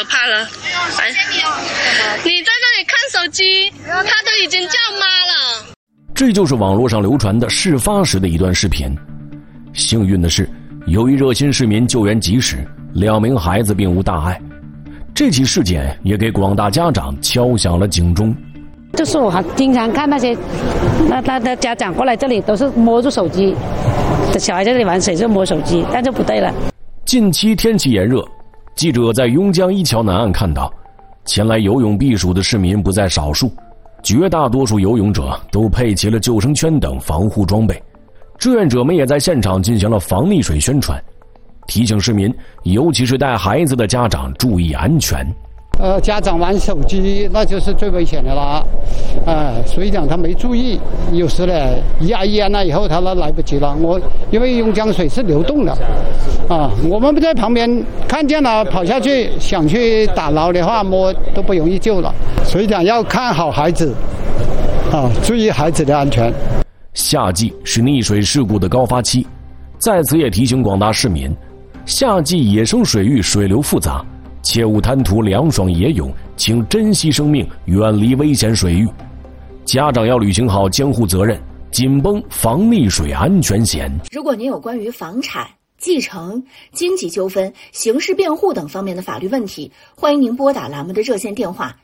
怕了。哎，你在这里看手机，他都已经叫妈了。 这就是网络上流传的事发时的一段视频。幸运的是，由于热心市民救援及时，2名孩子并无大碍。这起事件也给广大家长敲响了警钟。 就是我经常看那些的家长过来这里都是摸住手机，小孩在这里玩水就摸手机，但就不对了。 近期天气炎热，记者在邕江一桥南岸看到，前来游泳避暑的市民不在少数，绝大多数游泳者都配齐了救生圈等防护装备。志愿者们也在现场进行了防溺水宣传，提醒市民，尤其是带孩子的家长注意安全。 家长玩手机那就是最危险的了，所以讲他没注意，有时呢淹了以后他都来不及了。因为邕江水是流动的，我们不在旁边看见了跑下去想去打捞的话，摸都不容易救了。所以讲要看好孩子，注意孩子的安全。 夏季是溺水事故的高发期，在此也提醒广大市民，夏季野生水域水流复杂，切勿贪图凉爽野泳，请珍惜生命，远离危险水域。家长要履行好监护责任，紧绷防溺水安全线。 如果您有关于房产、继承、经济纠纷、刑事辩护等方面的法律问题，欢迎您拨打栏目的热线电话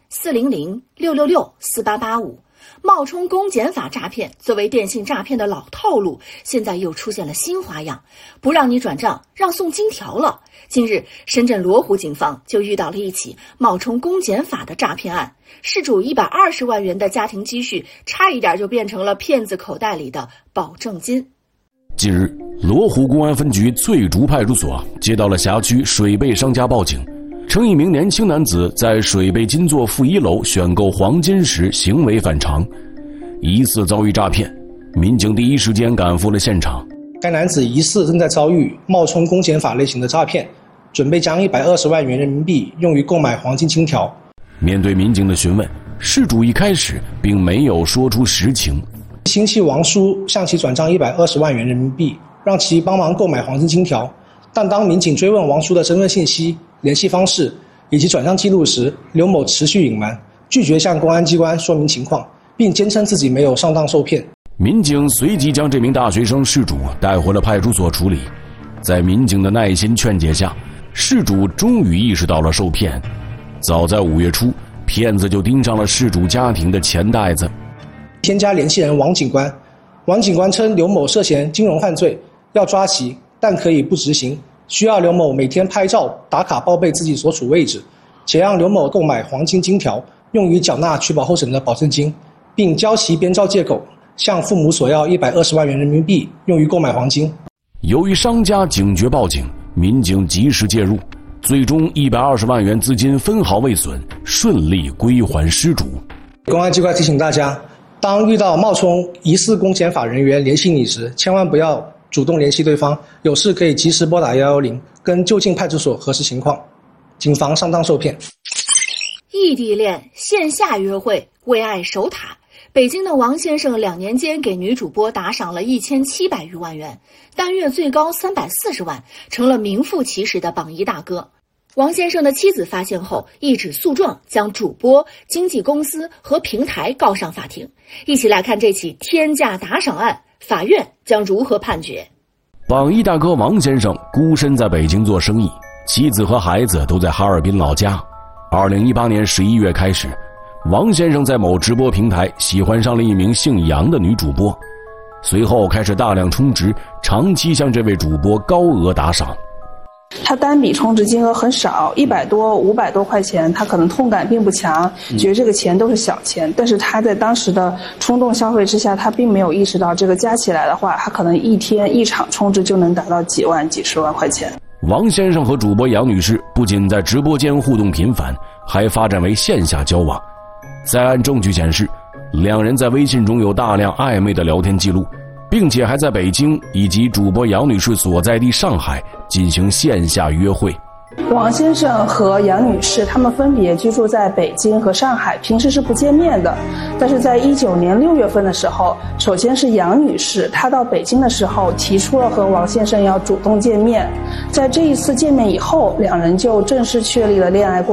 400-666-4885。冒充公检法诈骗作为电信诈骗的老套路，现在又出现了新花样，不让你转账，让送金条了。近日，深圳罗湖警方就遇到了一起冒充公检法的诈骗案，事主120万元的家庭积蓄，差一点就变成了骗子口袋里的保证金。 近日，罗湖公安分局翠竹派出所接到了辖区水贝商家报警，称一名年轻男子在水贝金座负1楼选购黄金时行为反常，疑似遭遇诈骗。民警第一时间赶赴了现场。 该男子疑似正在遭遇冒充公检法类型的诈骗，准备将120万元人民币用于购买黄金金条。 面对民警的询问，事主一开始并没有说出实情。 亲戚王叔向其转账120万元人民币，让其帮忙购买黄金金条。但当民警追问王叔的身份信息、联系方式以及转账记录时，刘某持续隐瞒，拒绝向公安机关说明情况，并坚称自己没有上当受骗。 民警随即将这名大学生事主带回了派出所处理。在民警的耐心劝解下，事主终于意识到了受骗。早在5月初，骗子就盯上了事主家庭的钱袋子。 添加联系人王警官，王警官称刘某涉嫌金融犯罪，要抓其，但可以不执行，需要刘某每天拍照打卡报备自己所处位置，且让刘某购买黄金金条用于缴纳取保候审的保证金，并教其编造借口向父母索要120万元人民币用于购买黄金。 由于商家警觉报警，民警及时介入，最终120万元资金分毫未损，顺利归还失主。 公安机关提醒大家，当遇到冒充疑似公检法人员联系你时，千万不要主动联系对方，有事可以及时拨打110，跟就近派出所核实情况，谨防上当受骗。 异地恋线下约会为爱守塔，北京的王先生2年间给女主播打赏了1700余万元，单月最高340万，成了名副其实的榜一大哥。王先生的妻子发现后，一纸诉状将主播、经纪公司和平台告上法庭。一起来看这起天价打赏案，法院将如何判决？ 榜一大哥王先生孤身在北京做生意，妻子和孩子都在哈尔滨老家。2018年11月开始，王先生在某直播平台喜欢上了一名姓杨的女主播，随后开始大量充值，长期向这位主播高额打赏。 他单笔充值金额很少，100多、500多块钱，他可能痛感并不强，觉得这个钱都是小钱。但是他在当时的冲动消费之下，他并没有意识到这个加起来的话，他可能一天一场充值就能达到几万、几十万块钱。 王先生和主播杨女士不仅在直播间互动频繁，还发展为线下交往。在案证据显示，2人在微信中有大量暧昧的聊天记录，并且还在北京以及主播杨女士所在地上海进行线下约会。 王先生和杨女士他们分别居住在北京和上海，平时是不见面的。但是在19年6月份的时候，首先是杨女士，她到北京的时候提出了和王先生要主动见面。在这一次见面以后，2人就正式确立了恋爱关系。